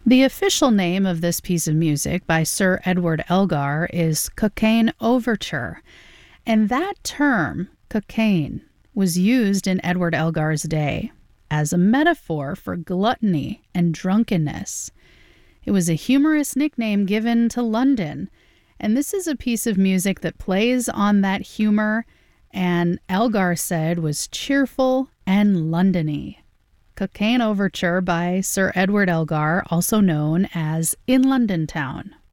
The official name of this piece of music by Sir Edward Elgar is Cockaigne Overture, and that term, cocaine, was used in Edward Elgar's day as a metaphor for gluttony and drunkenness. It was a humorous nickname given to London, and this is a piece of music that plays on that humor and Elgar said was cheerful and Londony. Cockaigne Overture by Sir Edward Elgar, also known as In London Town.